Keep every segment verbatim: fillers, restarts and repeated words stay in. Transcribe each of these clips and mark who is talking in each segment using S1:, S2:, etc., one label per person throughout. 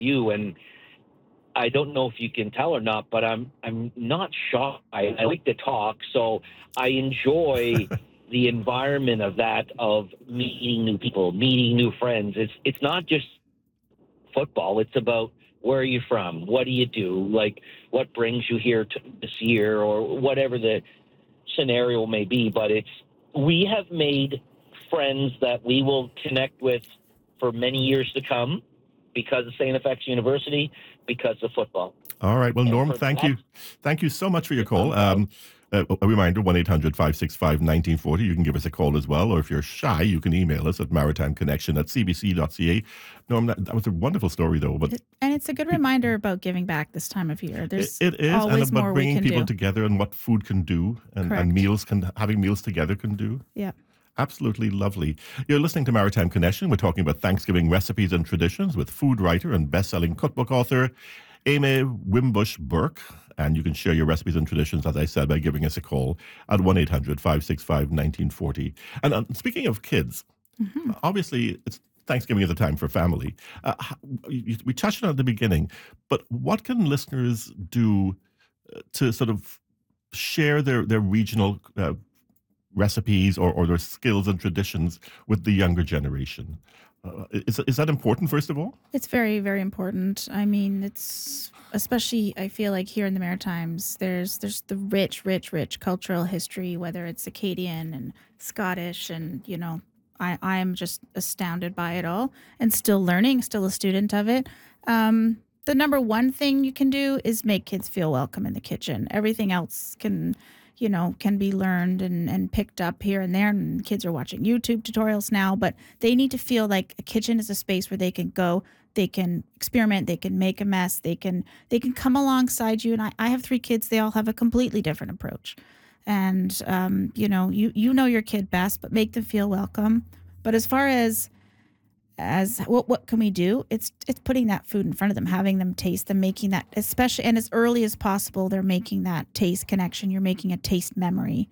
S1: you, and I don't know if you can tell or not, but I'm I'm not shy. I, I like to talk, so I enjoy the environment of that, of meeting new people, meeting new friends. It's it's not just football. It's about where are you from, what do you do, like what brings you here to this year, or whatever the scenario may be. But it's we have made friends that we will connect with for many years to come because of Saint F X University, because of football.
S2: All right. Well,
S1: And
S2: Norm,
S1: for
S2: thank
S1: that-
S2: you. Thank you so much for your call.
S1: Okay.
S2: Um, uh, a reminder, one eight hundred five six five one nine four zero. You can give us a call as well, or if you're shy, you can email us at maritimeconnection at c b c dot c a. Norm, that, that was a wonderful story, though. But
S3: It- and it's a good reminder about giving back this time of year.
S2: it,
S3: There's
S2: it is,
S3: always
S2: and
S3: more
S2: about
S3: we
S2: bringing
S3: can
S2: people
S3: do.
S2: together and what food can do, and,
S3: Correct.
S2: and meals can having meals together can do.
S3: Yeah.
S2: Absolutely lovely. You're listening to Maritime Connection. We're talking about Thanksgiving recipes and traditions with food writer and best-selling cookbook author Amy Wimbush Burke. And you can share your recipes and traditions, as I said, by giving us a call at one eight hundred five six five one nine four zero. And uh, speaking of kids,
S3: Mm-hmm.
S2: obviously it's Thanksgiving is a time for family. Uh, h- you- we touched on it at the beginning, but what can listeners do uh, to sort of share their, their regional uh, recipes or, or their skills and traditions with the younger generation? Uh, is, is that important, first of all?
S3: It's very, very important. I mean, it's especially I feel like here in the Maritimes, there's there's the rich, rich, rich cultural history, whether it's Acadian and Scottish, and you know, I I'm just astounded by it all, and still learning, still a student of it. Um, the number one thing you can do is make kids feel welcome in the kitchen. Everything else can, you know, can be learned and, and picked up here and there. And kids are watching YouTube tutorials now, but they need to feel like a kitchen is a space where they can go, they can experiment, they can make a mess, they can they can come alongside you. And I, I have three kids, they all have a completely different approach. And um, you know, you you know your kid best, but make them feel welcome. But as far as as what what can we do? It's it's putting that food in front of them, having them taste them, making that, especially, and as early as possible, they're making that taste connection. You're making a taste memory.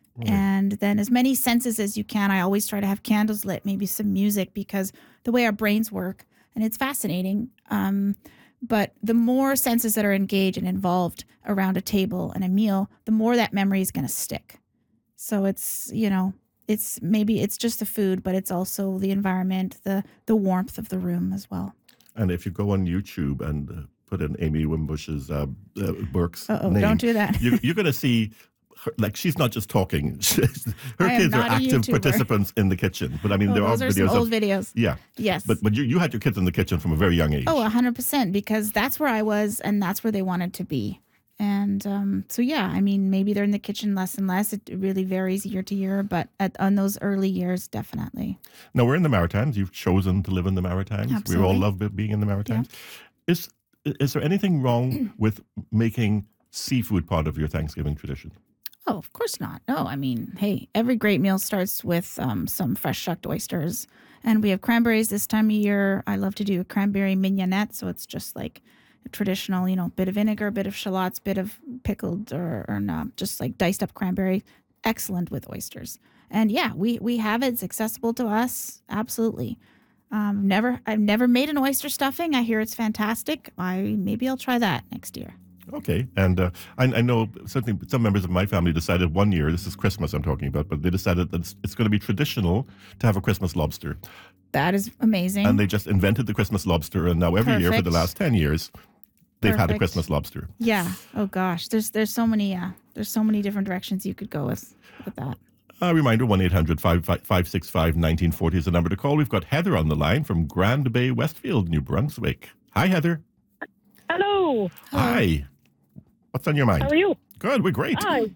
S3: And then as many senses as you can. I always try to have candles lit, maybe some music, because the way our brains work, and it's fascinating. Um, but the more senses that are engaged and involved around a table and a meal, the more that memory is going to stick. So it's, you know, it's maybe it's just the food, but it's also the environment, the the warmth of the room as well.
S2: And if you go on YouTube and uh, put in Amy Wimbush's uh, uh, Burke's
S3: Uh-oh,
S2: name,
S3: don't do that.
S2: you, you're going to see, her, like, she's not just talking. She's- her
S3: I am
S2: kids are
S3: not a
S2: active
S3: YouTuber.
S2: participants in the kitchen. But I mean,
S3: Oh,
S2: there
S3: those
S2: are
S3: are some
S2: videos
S3: old
S2: of,
S3: videos.
S2: yeah.
S3: Yes.
S2: But but you, you had your kids in the kitchen from a very young age.
S3: Oh, one hundred percent, because that's where I was and that's where they wanted to be. And um, so, yeah, I mean, maybe they're in the kitchen less and less. It really varies year to year, but at, on those early years, definitely.
S2: Now, we're in the Maritimes. You've chosen to live in the Maritimes. We all
S3: Absolutely.
S2: love be- being in the Maritimes. Is is there anything wrong with making seafood part of your Thanksgiving tradition?
S3: Oh, of course not. No, I mean, hey, every great meal starts with um, some fresh shucked oysters. And we have cranberries this time of year. I love to do a cranberry mignonette. So it's just like a traditional, you know, bit of vinegar, bit of shallots, bit of pickled or, or not, just like diced up cranberry. Excellent with oysters. And yeah, we, we have it. It's accessible to us. Absolutely. Um, never, I've never made an oyster stuffing. I hear it's fantastic. I maybe I'll try that next year.
S2: Okay, and uh, I, I know certainly some members of my family decided one year, this is Christmas I'm talking about, but they decided that it's, it's going to be traditional to have a Christmas lobster.
S3: That is amazing.
S2: And they just invented the Christmas lobster, and now every year for the
S3: Perfect.
S2: last ten years, they've had a
S3: Perfect.
S2: Christmas lobster.
S3: Yeah. Oh gosh. There's there's so many uh there's so many different directions you could go with with that.
S2: A reminder, one eight hundred five six five one nine four zero is the number to call. We've got Heather on the line from Grand Bay, Westfield, New Brunswick. Hi, Heather.
S4: Hello.
S2: Hi. What's on your mind?
S4: How are you?
S2: Good, we're great.
S4: Hi.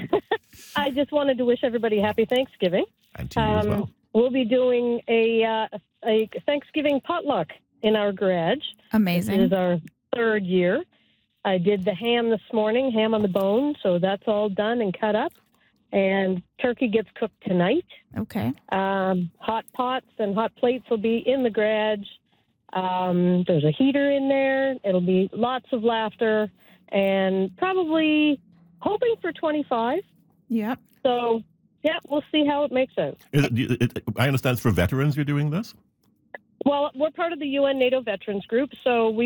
S4: I just wanted to wish everybody happy Thanksgiving.
S2: And to you as well.
S4: We'll be doing a uh, a Thanksgiving potluck in our garage.
S3: Amazing.
S4: This is our third year. I did the ham this morning, ham on the bone, so that's all done and cut up. And turkey gets cooked tonight.
S3: Okay.
S4: Um, hot pots and hot plates will be in the garage. Um, there's a heater in there. It'll be lots of laughter and probably hoping for twenty-five.
S3: Yep.
S4: So, yeah, we'll see how it makes out.
S2: Is it, it, I understand it's for veterans you're doing this?
S4: Well, we're part of the U N NATO Veterans Group, so we